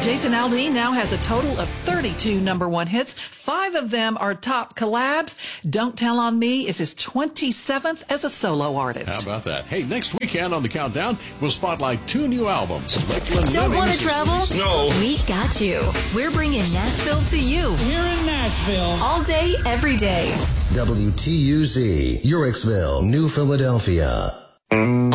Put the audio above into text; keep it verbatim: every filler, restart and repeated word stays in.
Jason Aldean now has a total of thirty-two number one hits. Five of them are top collabs. Don't Tell on Me is his twenty-seventh as a solo artist. How about that? Hey, next weekend on the Countdown, we'll spotlight two new albums. Lakeland Don't want to Lemmings travel? released- No. We got you. We're bringing Nashville to you. Here in Nashville. All day, every day. W T U Z, Uricksville, New Philadelphia.